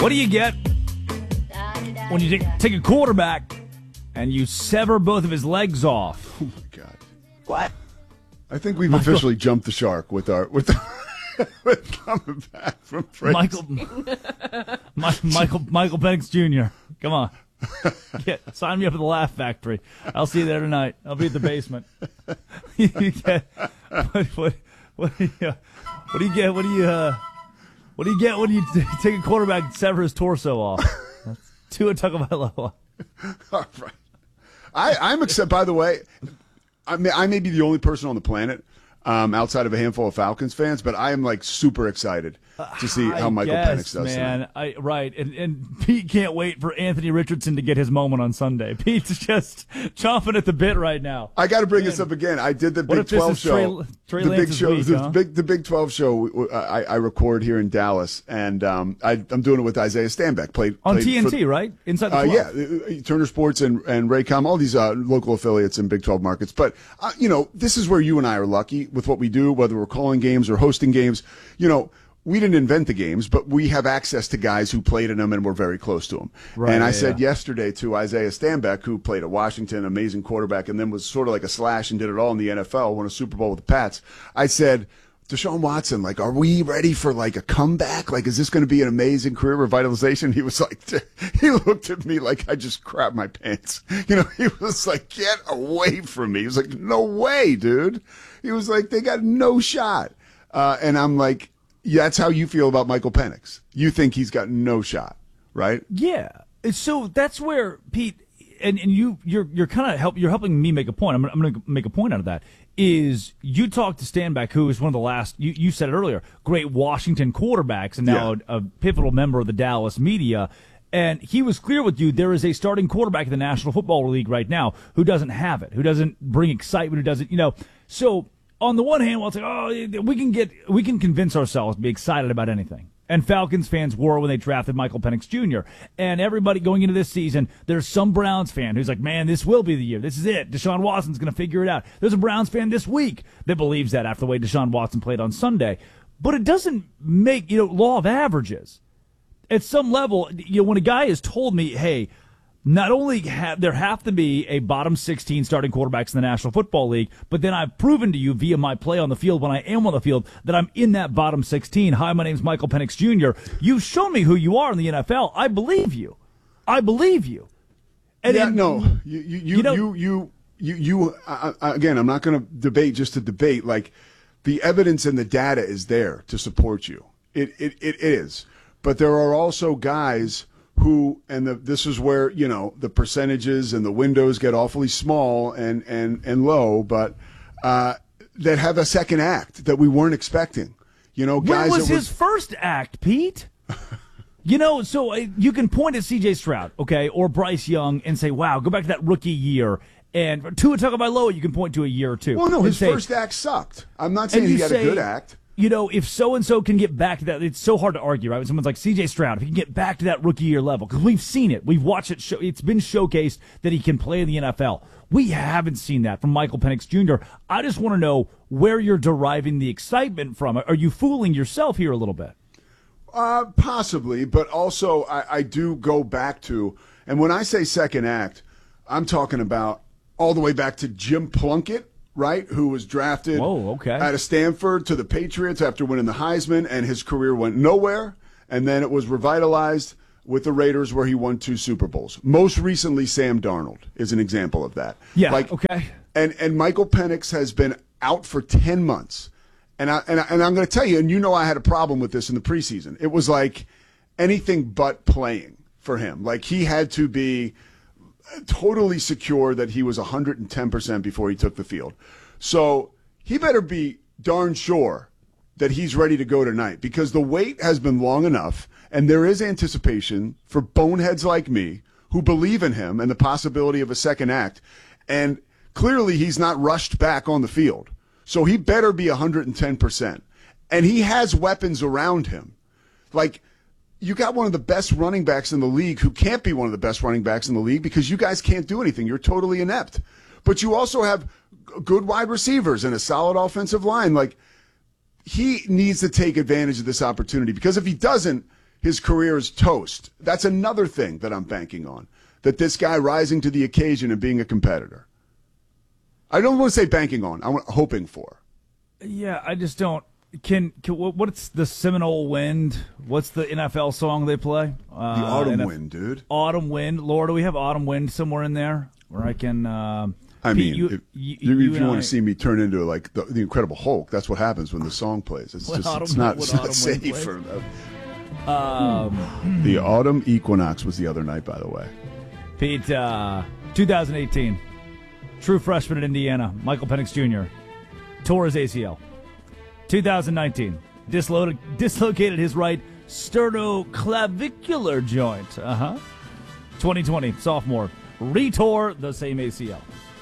What do you get when you take a quarterback and you sever both of his legs off? Oh, my God. What? I think we've officially jumped the shark with with coming back from Frank's. Michael Penix Jr. Come on. Sign me up at the Laugh Factory. I'll see you there tonight. I'll be at the basement. What do you get? What do you get? What do you get when you take a quarterback and sever his torso off? Tua Tagovailoa. All right. I'm except. By the way, I may be the only person on the planet outside of a handful of Falcons fans, but I am like super excited to see how Michael Penix does. Man, right, and Pete can't wait for Anthony Richardson to get his moment on Sunday. Pete's just chomping at the bit right now. I got to bring this up again. I did the Big 12 show. The Big show, week, the Big 12 show. I record here in Dallas, and I'm doing it with Isaiah Stanback. Played on TNT, right? Inside the 12. Yeah, Turner Sports and Raycom, all these local affiliates in Big 12 markets. But this is where you and I are lucky with what we do, whether we're calling games or hosting games. We didn't invent the games, but we have access to guys who played in them and we're very close to them. Right, and I said yesterday to Isaiah Stanback, who played at Washington, amazing quarterback, and then was sort of like a slash and did it all in the NFL, won a Super Bowl with the Pats. I said, Deshaun Watson, are we ready for a comeback? Is this going to be an amazing career revitalization? He was he looked at me like I just crapped my pants. He was like, get away from me. He was like, no way, dude. He was like, they got no shot. And I'm like, yeah, that's how you feel about Michael Penix. You think he's got no shot, right? Yeah. So that's where Pete and you're kind of you're helping me make a point. I'm going to make a point out of that. Is you talked to Stanback, who is one of the last, you said it earlier, great Washington quarterbacks, and now a pivotal member of the Dallas media. And he was clear with you, there is a starting quarterback in the National Football League right now who doesn't have it, who doesn't bring excitement, who doesn't, So on the one hand, well, it's we can convince ourselves to be excited about anything. And Falcons fans were when they drafted Michael Penix Jr. And everybody going into this season, there's some Browns fan who's like, man, this will be the year. This is it. Deshaun Watson's going to figure it out. There's a Browns fan this week that believes that after the way Deshaun Watson played on Sunday. But it doesn't make, law of averages. At some level, when a guy has told me, hey, not only there have to be a bottom 16 starting quarterbacks in the National Football League, but then I've proven to you via my play on the field when I am on the field that I'm in that bottom 16. Hi, my name's Michael Penix Jr. You've shown me who you are in the NFL. I believe you. And again, I'm not going to debate just to debate. The evidence and the data is there to support you. It is. But there are also guys who, and this is where, the percentages and the windows get awfully small and low, but that have a second act that we weren't expecting. When was his first act, Pete? So you can point at C.J. Stroud, okay, or Bryce Young and say, wow, go back to that rookie year. And Tua Tagovailoa, you can point to a year or two. Well, no, his first act sucked. I'm not saying he had a good act. If so-and-so can get back to that, it's so hard to argue, right? When someone's like C.J. Stroud, if he can get back to that rookie year level, because we've seen it. We've watched it. It's been showcased that he can play in the NFL. We haven't seen that from Michael Penix Jr. I just want to know where you're deriving the excitement from. Are you fooling yourself here a little bit? Possibly, but also I do go back to, and when I say second act, I'm talking about all the way back to Jim Plunkett, right, who was drafted out of Stanford to the Patriots after winning the Heisman, and his career went nowhere, and then it was revitalized with the Raiders where he won 2 Super Bowls. Most recently, Sam Darnold is an example of that. Yeah, okay. And Michael Penix has been out for 10 months. And I'm going to tell you, and I had a problem with this in the preseason. It was like anything but playing for him. He had to be totally secure that he was 110% before he took the field. So he better be darn sure that he's ready to go tonight, because the wait has been long enough, and there is anticipation for boneheads like me who believe in him and the possibility of a second act. And clearly he's not rushed back on the field. So he better be 110%. And he has weapons around him. You got one of the best running backs in the league who can't be one of the best running backs in the league because you guys can't do anything. You're totally inept. But you also have good wide receivers and a solid offensive line. He needs to take advantage of this opportunity, because if he doesn't, his career is toast. That's another thing that I'm banking on, that this guy rising to the occasion and being a competitor. I don't want to say banking on. I'm hoping for. Yeah, I just don't. What's the Seminole Wind? What's the NFL song they play? The Autumn Wind, dude. Autumn Wind. Laura, do we have Autumn Wind somewhere in there where I can? I mean, if you want to see me turn into like the Incredible Hulk, that's what happens when the song plays. It's not safe for the autumn equinox was the other night, by the way. Pete, 2018, true freshman at Indiana, Michael Penix Jr. tore his ACL. 2019, dislocated his right sternoclavicular joint. 2020, sophomore, retore the same ACL.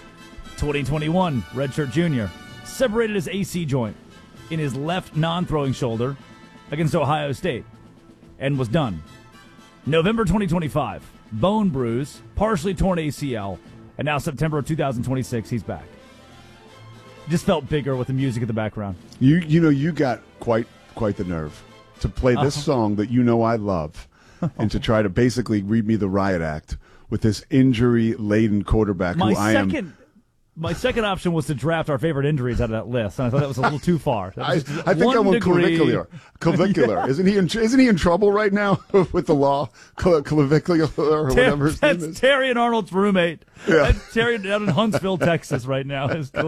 2021, redshirt junior, separated his AC joint in his left non-throwing shoulder against Ohio State and was done. November 2025, bone bruise, partially torn ACL, and now September of 2026, he's back. Just felt bigger with the music in the background. You got quite the nerve to play this song that I love and to try to basically read me the riot act with this injury-laden quarterback My second option was to draft our favorite injuries out of that list, and I thought that was a little too far. I think I went clavicular. Yeah. Isn't he in trouble right now with the law? Clavicular or whatever his name is. Terry and Arnold's roommate. Yeah. That's Terry down in Huntsville, Texas right now.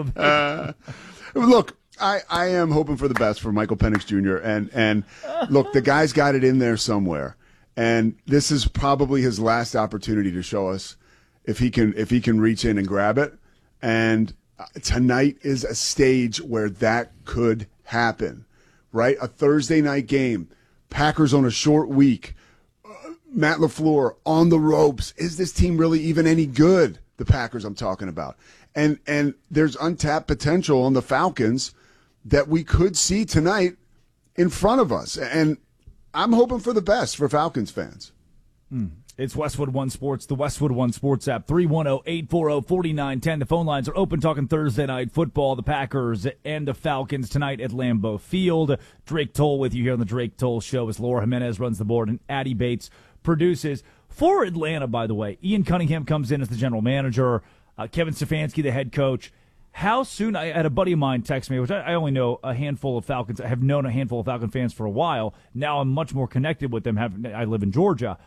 Look, I am hoping for the best for Michael Penix Jr. And look, the guy's got it in there somewhere, and this is probably his last opportunity to show us if he can reach in and grab it. And tonight is a stage where that could happen, right? A Thursday night game, Packers on a short week, Matt LaFleur on the ropes. Is this team really even any good? The Packers I'm talking about. And there's untapped potential on the Falcons that we could see tonight in front of us. And I'm hoping for the best for Falcons fans. It's Westwood One Sports, the Westwood One Sports app, 310-840-4910. The phone lines are open, talking Thursday night football, the Packers and the Falcons tonight at Lambeau Field. Drake Toll with you here on the Drake Toll Show as Laura Jimenez runs the board and Addie Bates produces. For Atlanta, by the way, Ian Cunningham comes in as the general manager, Kevin Stefanski, the head coach. How soon? I had a buddy of mine text me, which I only know a handful of Falcons. I have known a handful of Falcon fans for a while. Now I'm much more connected with them. I live in Georgia.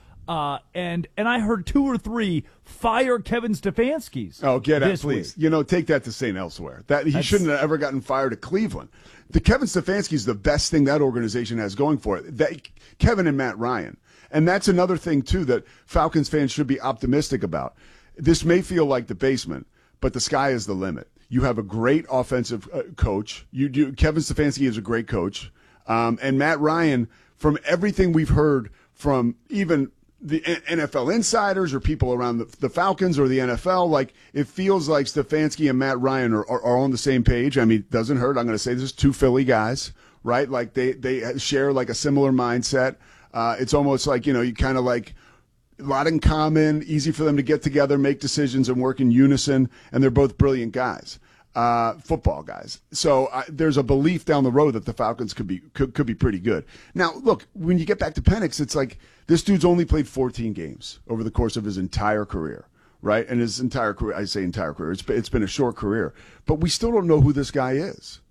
And I heard 2 or 3 fire Kevin Stefanski's. Oh, get out, please. Take that to St. Elsewhere. He shouldn't have ever gotten fired at Cleveland. The Kevin Stefanski is the best thing that organization has going for it. Kevin and Matt Ryan. And that's another thing, too, that Falcons fans should be optimistic about. This may feel like the basement, but the sky is the limit. You have a great offensive coach. Kevin Stefanski is a great coach. And Matt Ryan, from everything we've heard from even the NFL insiders or people around the Falcons or the NFL, like, it feels like Stefanski and Matt Ryan are on the same page. I mean, it doesn't hurt. I'm going to say this is 2 Philly guys, right? Like they share like a similar mindset. It's almost like, you kind of like a lot in common, easy for them to get together, make decisions and work in unison. And they're both brilliant guys, football guys. So there's a belief down the road that the Falcons could be pretty good. Now, look, when you get back to Penix, it's like, this dude's only played 14 games over the course of his entire career, right? And his entire career, I say entire career, it's been a short career. But we still don't know who this guy is.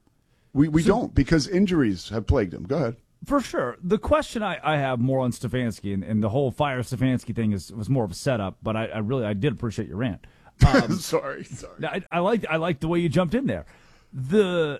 We don't, because injuries have plagued him. Go ahead. For sure. The question I have more on Stefanski, and the whole fire Stefanski thing was more of a setup, but I did appreciate your rant. Sorry. I like the way you jumped in there. The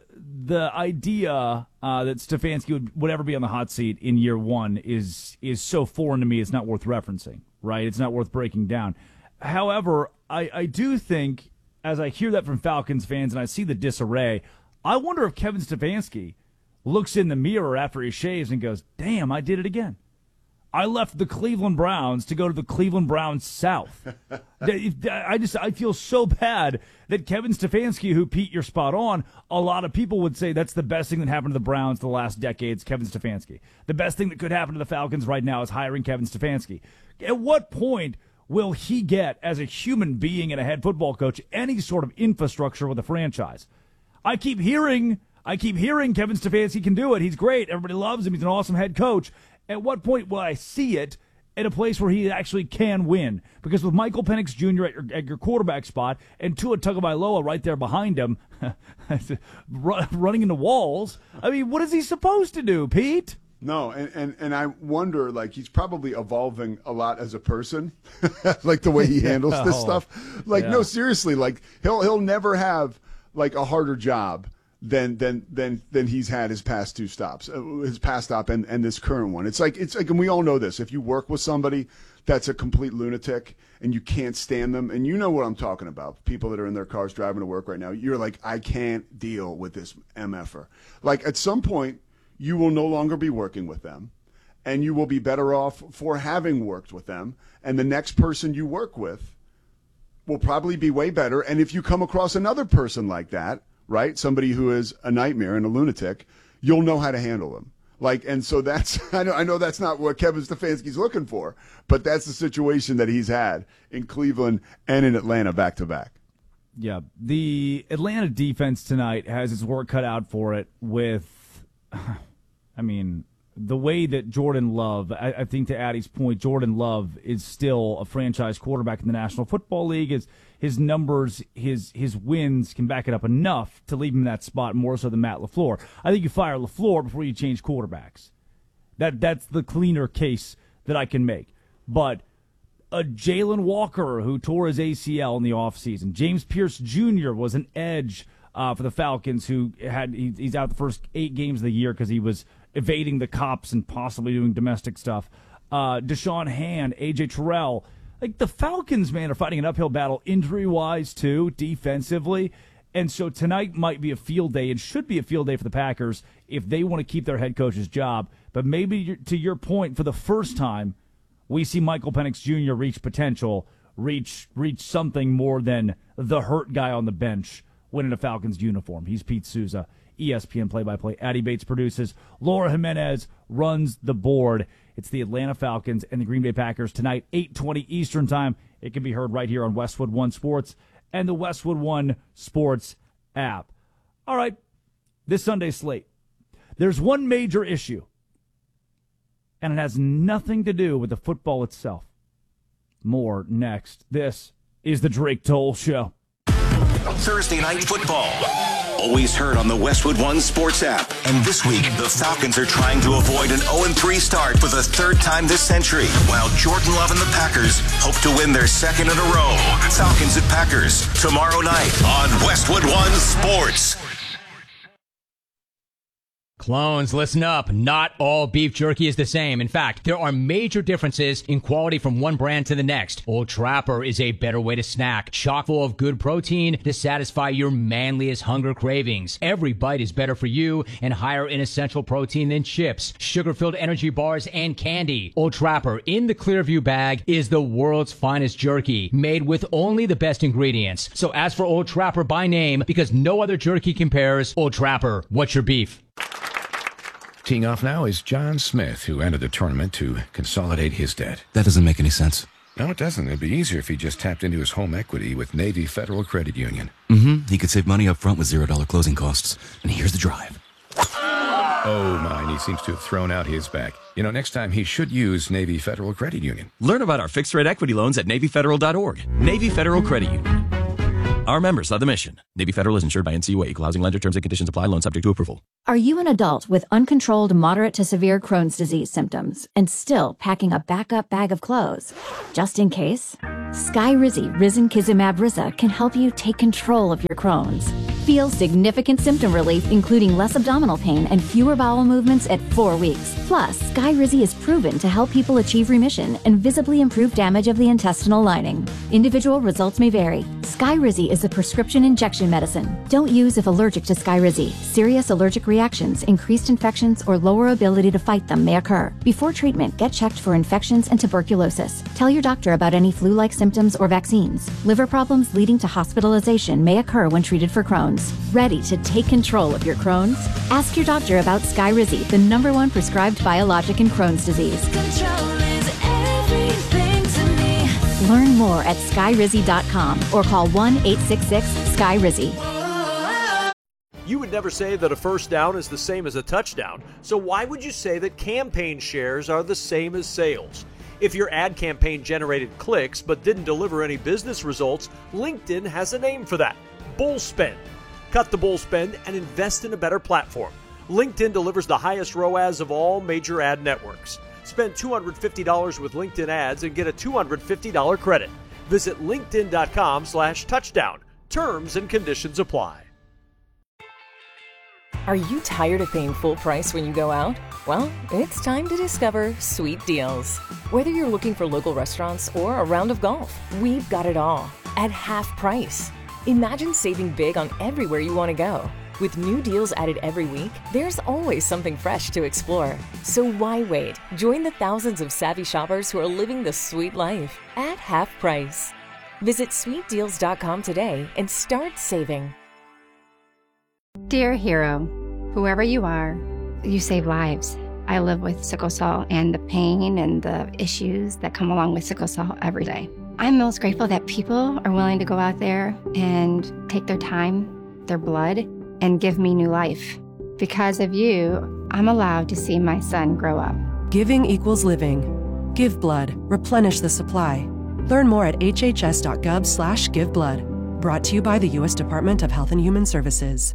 idea that Stefanski would ever be on the hot seat in year one is so foreign to me, it's not worth referencing, right? It's not worth breaking down. However, I do think, as I hear that from Falcons fans and I see the disarray, I wonder if Kevin Stefanski looks in the mirror after he shaves and goes, damn, I did it again. I left the Cleveland Browns to go to the Cleveland Browns South. I feel so bad that Kevin Stefanski, who, Pete, you're spot on, a lot of people would say that's the best thing that happened to the Browns the last decades, Kevin Stefanski. The best thing that could happen to the Falcons right now is hiring Kevin Stefanski. At what point will he get, as a human being and a head football coach, any sort of infrastructure with a franchise? I keep hearing Kevin Stefanski can do it. He's great. Everybody loves him. He's an awesome head coach. At what point will I see it in a place where he actually can win? Because with Michael Penix Jr. at your quarterback spot and Tua Tagovailoa right there behind him, running into walls, I mean, what is he supposed to do, Pete? No, and I wonder, like, he's probably evolving a lot as a person, like the way he handles this stuff. Like, no, seriously, like he'll never have like a harder job than he's had his past two stops, his past stop and this current one. It's like, and we all know this. If you work with somebody that's a complete lunatic and you can't stand them, and you know what I'm talking about, people that are in their cars driving to work right now, you're like, I can't deal with this MFer. Like, at some point, you will no longer be working with them, and you will be better off for having worked with them, and the next person you work with will probably be way better. And if you come across another person like that, right, somebody who is a nightmare and a lunatic, you'll know how to handle them. Like, and so that's, I know that's not what Kevin Stefanski's looking for, but that's the situation that he's had in Cleveland and in Atlanta back to back. Yeah, the Atlanta defense tonight has its work cut out for it with, I mean, the way that Jordan Love, I think to Addie's point, Jordan Love is still a franchise quarterback in the National Football League. His numbers, his wins can back it up enough to leave him in that spot more so than Matt LaFleur. I think you fire LaFleur before you change quarterbacks. That's the cleaner case that I can make. But a Jalen Walker who tore his ACL in the offseason. James Pierce Jr. was an edge for the Falcons, who he's out the first 8 games of the year because he was evading the cops and possibly doing domestic stuff. Deshaun Hand, A.J. Terrell. Like, the Falcons, man, are fighting an uphill battle injury-wise, too, defensively. And so tonight might be a field day and should be a field day for the Packers if they want to keep their head coach's job. But maybe, to your point, for the first time, we see Michael Penix Jr. reach potential, reach something more than the hurt guy on the bench winning a Falcons uniform. He's Pete Souza, ESPN play-by-play. Addie Bates produces. Laura Jimenez runs the board. It's the Atlanta Falcons and the Green Bay Packers tonight, 8:20 Eastern Time. It can be heard right here on Westwood One Sports and the Westwood One Sports app. All right, this Sunday slate. There's one major issue, and it has nothing to do with the football itself. More next. This is the Drake Toll Show. Thursday Night Football. Always heard on the Westwood One Sports app. And this week, the Falcons are trying to avoid an 0-3 start for the third time this century, while Jordan Love and the Packers hope to win their second in a row. Falcons at Packers, tomorrow night on Westwood One Sports. Clones, listen up. Not all beef jerky is the same. In fact, there are major differences in quality from one brand to the next. Old Trapper is a better way to snack, chock full of good protein to satisfy your manliest hunger cravings. Every bite is better for you and higher in essential protein than chips, sugar-filled energy bars, and candy. Old Trapper in the Clearview bag is the world's finest jerky, made with only the best ingredients. So ask for Old Trapper by name because no other jerky compares. Old Trapper, what's your beef? Teeing off now is John Smith, who entered the tournament to consolidate his debt. That doesn't make any sense. No, it doesn't. It'd be easier if he just tapped into his home equity with Navy Federal Credit Union. He could save money up front with $0 closing costs. And here's the drive. Oh, my, he seems to have thrown out his back. You know, next time he should use Navy Federal Credit Union. Learn about our fixed-rate equity loans at NavyFederal.org. Navy Federal Credit Union. Our members love the mission. Navy Federal is insured by NCUA. Equal housing lender. Terms and conditions apply. Loan subject to approval. Are you an adult with uncontrolled moderate to severe Crohn's disease symptoms and still packing a backup bag of clothes? Just in case? Skyrizi Risankizumab Riza can help you take control of your Crohn's. Feel significant symptom relief, including less abdominal pain and fewer bowel movements at 4 weeks. Plus, Skyrizi is proven to help people achieve remission and visibly improve damage of the intestinal lining. Individual results may vary. Skyrizi is a prescription injection medicine. Don't use if allergic to Skyrizi. Serious allergic reactions, increased infections, or lower ability to fight them may occur. Before treatment, get checked for infections and tuberculosis. Tell your doctor about any flu-like symptoms or vaccines. Liver problems leading to hospitalization may occur when treated for Crohn's. Ready to take control of your Crohn's? Ask your doctor about Skyrizi, the #1 prescribed biologic in Crohn's disease. Control is everything to me. Learn more at skyrizi.com or call 1-866-SKYRIZI. You would never say that a first down is the same as a touchdown, so why would you say that campaign shares are the same as sales? If your ad campaign generated clicks but didn't deliver any business results, LinkedIn has a name for that: bull spend. Cut the bull spend and invest in a better platform. LinkedIn delivers the highest ROAS of all major ad networks. Spend $250 with LinkedIn ads and get a $250 credit. Visit linkedin.com/touchdown. Terms and conditions apply. Are you tired of paying full price when you go out? Well, it's time to discover Sweet Deals. Whether you're looking for local restaurants or a round of golf, we've got it all at half price. Imagine saving big on everywhere you want to go. With new deals added every week, there's always something fresh to explore. So why wait? Join the thousands of savvy shoppers who are living the sweet life at half price. Visit sweetdeals.com today and start saving. Dear hero, whoever you are, you save lives. I live with sickle cell and the pain and the issues that come along with sickle cell every day. I'm most grateful that people are willing to go out there and take their time, their blood, and give me new life. Because of you, I'm allowed to see my son grow up. Giving equals living. Give blood. Replenish the supply. Learn more at hhs.gov/giveblood. Brought to you by the U.S. Department of Health and Human Services.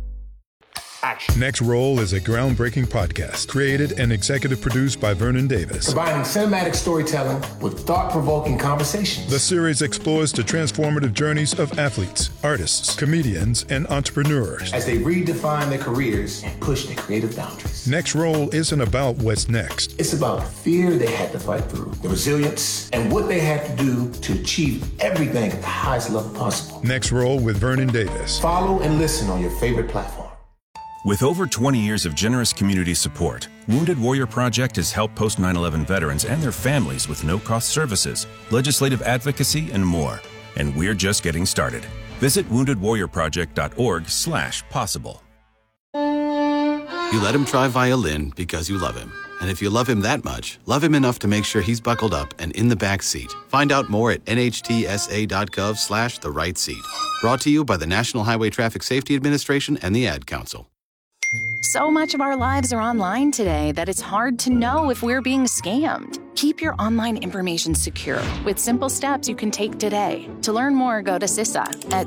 Next Roll is a groundbreaking podcast created and executive produced by Vernon Davis. Combining cinematic storytelling with thought-provoking conversations. The series explores the transformative journeys of athletes, artists, comedians, and entrepreneurs as they redefine their careers and push their creative boundaries. Next Roll isn't about what's next. It's about the fear they had to fight through, the resilience, and what they had to do to achieve everything at the highest level possible. Next Roll with Vernon Davis. Follow and listen on your favorite platform. With over 20 years of generous community support, Wounded Warrior Project has helped post 9/11 veterans and their families with no-cost services, legislative advocacy, and more. And we're just getting started. Visit woundedwarriorproject.org/possible. You let him try violin because you love him. And if you love him that much, love him enough to make sure he's buckled up and in the back seat. Find out more at nhtsa.gov/the right seat. Brought to you by the National Highway Traffic Safety Administration and the Ad Council. So much of our lives are online today that it's hard to know if we're being scammed. Keep your online information secure with simple steps you can take today. To learn more, go to CISA at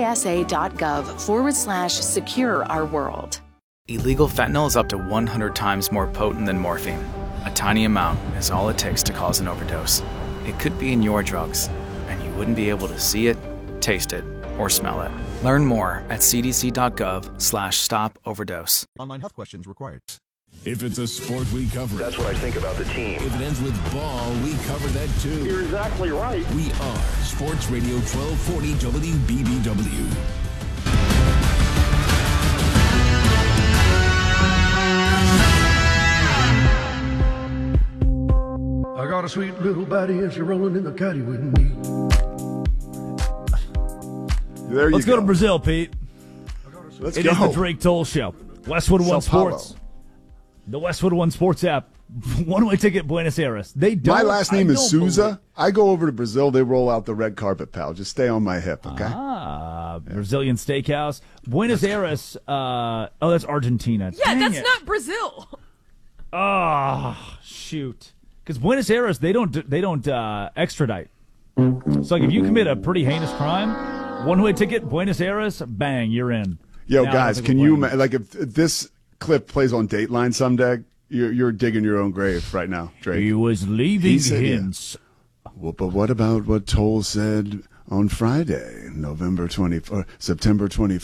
cisa.gov/secure our world. Illegal fentanyl is up to 100 times more potent than morphine. A tiny amount is all it takes to cause an overdose. It could be in your drugs, and you wouldn't be able to see it, taste it, or smell it. Learn more at cdc.gov/stop-overdose. Online health questions required. If it's a sport, we cover it. That's what I think about the team. If it ends with ball, we cover that too. You're exactly right. We are Sports Radio 1240 WBBW. I got a sweet little body and she's rolling in the caddy with me. There you Let's go to Brazil, Pete. Let's It go. is the Drake Toll Show. Westwood One Sao Paulo. Sports. The Westwood One Sports app. One-way ticket, Buenos Aires. They don't. My last name I is don't Souza. believe- I go over to Brazil. They roll out the red carpet, pal. Just stay on my hip, okay? Brazilian steakhouse. Buenos Aires. That's Argentina. Yeah, Dang that's it. not Brazil. Shoot. Because Buenos Aires, they don't extradite. So like if you commit a pretty heinous crime, one-way ticket, Buenos Aires, bang, you're in. Yo, Now, I guys, think can we're you playing. like if this clip plays on Dateline someday? You're digging your own grave right now, Drake. He was leaving He said, hints. Well, but what about what Toll said on Friday, September 24th?